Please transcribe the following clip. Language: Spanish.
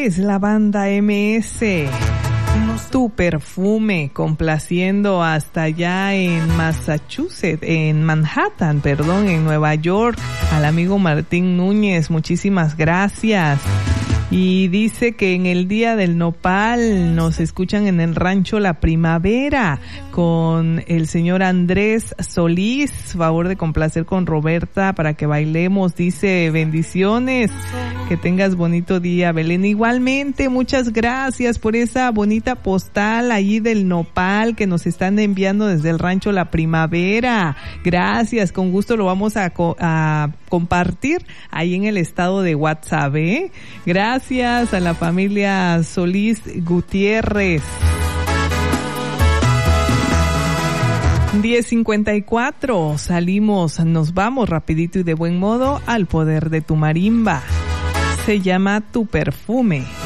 es la banda MS. Tu perfume, complaciendo hasta allá en Massachusetts, en Manhattan, perdón, en Nueva York, al amigo Martín Núñez, muchísimas gracias. Y dice que en el Día del Nopal nos escuchan en el Rancho La Primavera con el señor Andrés Solís. Favor de complacer con Roberta para que bailemos. Dice, bendiciones, que tengas bonito día, Belén. Igualmente, muchas gracias por esa bonita postal allí del Nopal que nos están enviando desde el Rancho La Primavera. Gracias, con gusto lo vamos a compartir ahí en el estado de WhatsApp, ¿eh? Gracias a la familia Solís Gutiérrez. 10:54, salimos, nos vamos rapidito y de buen modo al poder de tu marimba. Se llama Tu Perfume.